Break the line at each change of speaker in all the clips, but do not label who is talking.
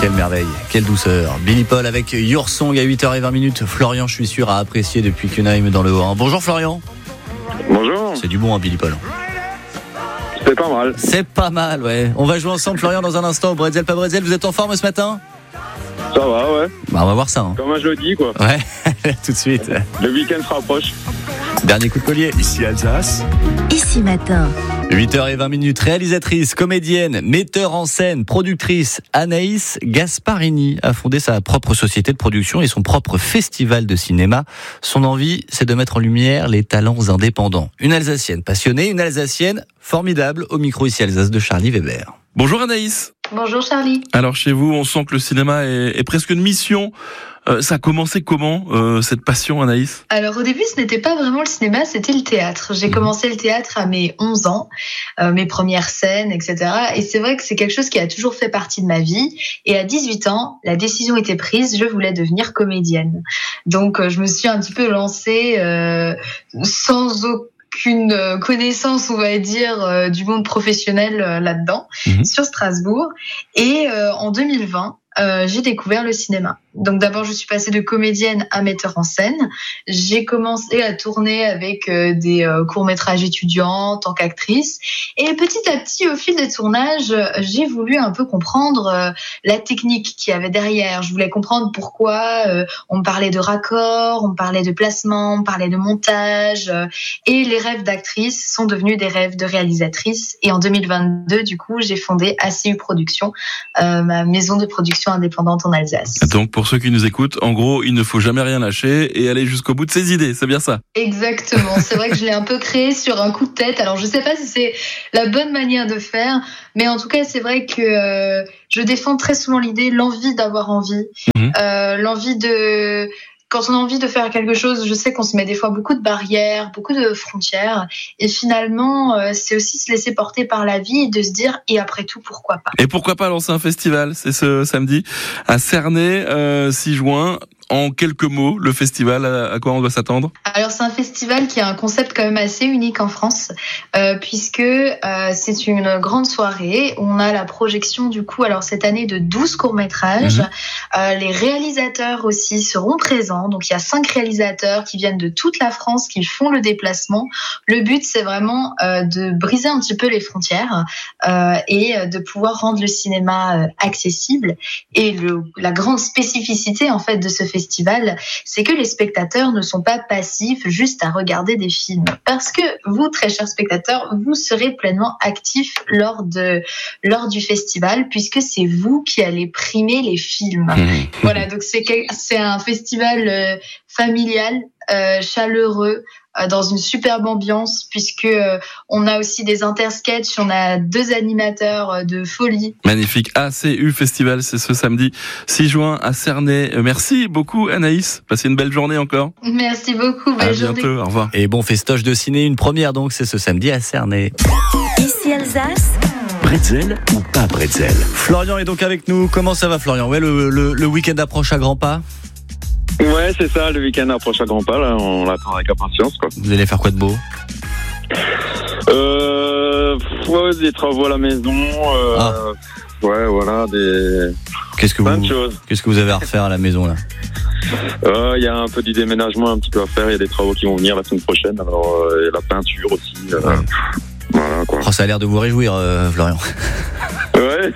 Quelle merveille, quelle douceur. Billy Paul avec Your Song à 8h20. Florian, je suis sûr, a apprécié depuis Kunheim dans le Haut-Rhin. Bonjour Florian.
Bonjour.
C'est du bon, hein, Billy Paul.
C'est pas mal.
C'est pas mal, ouais. On va jouer ensemble, Florian, dans un instant. Bretzel, pas Bretzel, vous êtes en forme ce matin ?
Ça va, ouais.
Bah, on va voir ça. Hein.
Comme un jeudi, quoi.
Ouais, tout de suite.
Le week-end se rapproche.
Dernier coup de collier.
Ici Alsace.
Ici Matin.
8h20, réalisatrice, comédienne, metteur en scène, productrice, Anaïs Gasparini a fondé sa propre société de production et son propre festival de cinéma. Son envie, c'est de mettre en lumière les talents indépendants. Une Alsacienne passionnée, une Alsacienne formidable, au micro ici Alsace de Charlie Weber.
Bonjour Anaïs.
Bonjour Charlie.
Alors chez vous, on sent que le cinéma est presque une mission. Ça a commencé comment, cette passion, Anaïs ?
Alors au début, ce n'était pas vraiment le cinéma, c'était le théâtre. J'ai commencé le théâtre à mes 11 ans, mes premières scènes, etc. Et c'est vrai que c'est quelque chose qui a toujours fait partie de ma vie. Et à 18 ans, la décision était prise, je voulais devenir comédienne. Donc je me suis un petit peu lancée sans aucune connaissance, on va dire, du monde professionnel là-dedans, sur Strasbourg. Et en 2020, j'ai découvert le cinéma. Donc d'abord, je suis passée de comédienne à metteur en scène. J'ai commencé à tourner avec des courts-métrages étudiants en tant qu'actrice. Et petit à petit, au fil des tournages, j'ai voulu un peu comprendre la technique qu'il y avait derrière. Je voulais comprendre pourquoi on me parlait de raccords, on me parlait de placement, on me parlait de montage. Et les rêves d'actrice sont devenus des rêves de réalisatrice. Et en 2022, du coup, j'ai fondé ACU Productions, ma maison de production indépendante en Alsace.
Donc pour ceux qui nous écoutent, en gros, il ne faut jamais rien lâcher et aller jusqu'au bout de ses idées, c'est bien ça ?
Exactement, c'est vrai que je l'ai un peu créé sur un coup de tête. Alors je ne sais pas si c'est la bonne manière de faire, mais en tout cas c'est vrai que je défends très souvent l'idée, l'envie d'avoir envie, l'envie de... Quand on a envie de faire quelque chose, je sais qu'on se met des fois beaucoup de barrières, beaucoup de frontières. Et finalement, c'est aussi se laisser porter par la vie et de se dire, et après tout, pourquoi pas ?
Et pourquoi pas lancer un festival ? C'est ce samedi à Cernay, 6 juin. En quelques mots, le festival, à quoi on doit s'attendre ?
Alors c'est un festival qui a un concept quand même assez unique en France, puisque c'est une grande soirée. On a la projection du coup, alors cette année, de 12 courts-métrages. Les réalisateurs aussi seront présents. Donc il y a 5 réalisateurs qui viennent de toute la France, qui font le déplacement. Le but, c'est vraiment de briser un petit peu les frontières et de pouvoir rendre le cinéma accessible. Et la grande spécificité en fait de ce festival, c'est que les spectateurs ne sont pas passifs juste à regarder des films. Parce que vous, très chers spectateurs, vous serez pleinement actifs lors du festival, puisque c'est vous qui allez primer les films. Voilà, donc c'est un festival familial, chaleureux, dans une superbe ambiance, puisque on a aussi des intersketchs, on a 2 animateurs de folie.
Magnifique. ACU Festival, c'est ce samedi 6 juin à Cernay. Merci beaucoup Anaïs, passez une belle journée encore.
Merci beaucoup, belle journée.
À bientôt, au revoir.
Et bon festoche de ciné, une première donc, c'est ce samedi à Cernay.
Ici Alsace.
Bretzel ou pas Bretzel ?
Florian est donc avec nous. Comment ça va Florian ? Ouais, le week-end approche à grands pas.
Ouais, c'est ça, le week-end approche à grands pas, là, on l'attend avec impatience, quoi.
Vous allez faire quoi de beau ?
Des travaux à la maison, ouais, voilà, plein de choses.
Qu'est-ce que vous avez à refaire à la maison, là ?
Il y a un peu du déménagement un petit peu à faire, il y a des travaux qui vont venir la semaine prochaine, alors, et la peinture aussi, voilà, quoi.
Oh, ça a l'air de vous réjouir, Florian.
Ouais.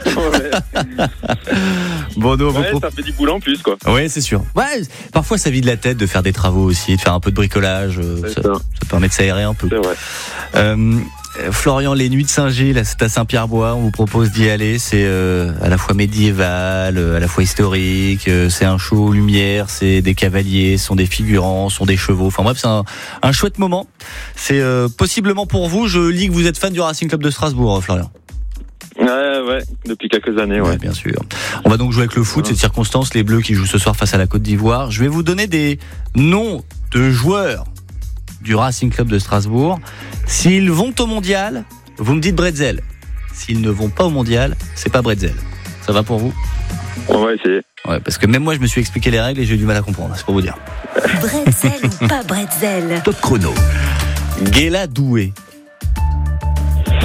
Bon, nous,
ça fait du boulot en plus, quoi.
Oui, c'est sûr. Ouais, parfois ça vide la tête de faire des travaux aussi, de faire un peu de bricolage. Ça permet de s'aérer un peu.
C'est vrai.
Florian, les Nuits de Saint-Gilles, c'est à Saint-Pierre-Bois. On vous propose d'y aller. C'est à la fois médiéval, à la fois historique. C'est un show aux lumières, c'est des cavaliers, ce sont des figurants, ce sont des chevaux. Enfin bref, c'est un chouette moment. C'est possiblement pour vous. Je lis que vous êtes fan du Racing Club de Strasbourg, Florian.
Ouais, depuis quelques années, ouais.
Bien sûr. On va donc jouer avec le foot, cette circonstance, les Bleus qui jouent ce soir face à la Côte d'Ivoire. Je vais vous donner des noms de joueurs du Racing Club de Strasbourg. S'ils vont au mondial, vous me dites Bretzel. S'ils ne vont pas au mondial, c'est pas Bretzel. Ça va pour vous ?
On va essayer.
Ouais, parce que même moi, je me suis expliqué les règles et j'ai eu du mal à comprendre, c'est pour vous dire.
Bretzel ou pas Bretzel ?
Top chrono.
Guéla Doué.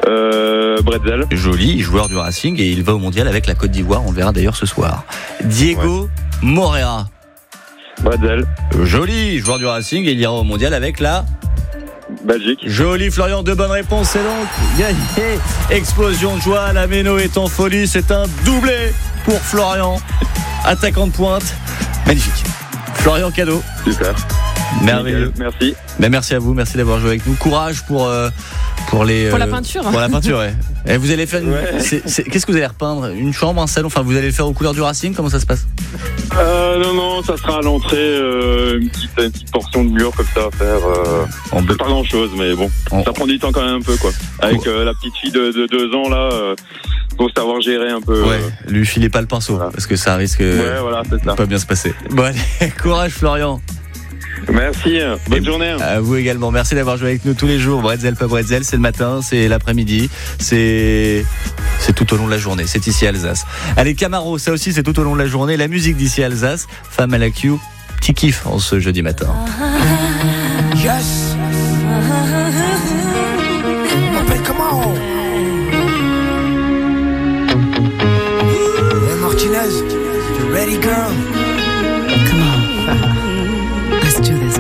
Bretzel.
Joli, joueur du Racing et il va au mondial avec la Côte d'Ivoire, on le verra d'ailleurs ce soir. Diego Moreira.
Bretzel.
Joli, joueur du Racing et il ira au mondial avec la
Belgique.
Joli Florian, de bonnes réponses, c'est donc gagné. Explosion de joie, la Méno est en folie, c'est un doublé pour Florian. Attaquant de pointe, magnifique. Florian, cadeau.
Super.
Merveilleux.
Merci.
Ben, merci à vous, merci d'avoir joué avec nous. Courage pour la peinture. Pour la peinture, ouais. Et vous allez faire qu'est-ce que vous allez repeindre? Une chambre, un salon? Enfin, vous allez le faire aux couleurs du Racing? Comment ça se passe?
Non, ça sera à l'entrée, une petite portion de mur comme ça à faire.
En bleu.
Pas grand chose, mais bon, ça prend du temps quand même un peu, quoi. Avec la petite fille de 2 ans là, faut savoir gérer un peu.
Ouais, lui filez pas le pinceau, voilà. Parce que ça risque de pas bien se passer. Bon, allez, courage Florian.
Merci, bonne journée.
À vous également, merci d'avoir joué avec nous tous les jours. Bretzel, pas Bretzel, c'est le matin, c'est l'après-midi, c'est tout au long de la journée, c'est ici Alsace. Allez, Camaro, ça aussi c'est tout au long de la journée, la musique d'ici Alsace, Femme à la Q, petit kiff en ce jeudi matin.
Yes. M'appelle comment? Hey Martinez, you ready girl?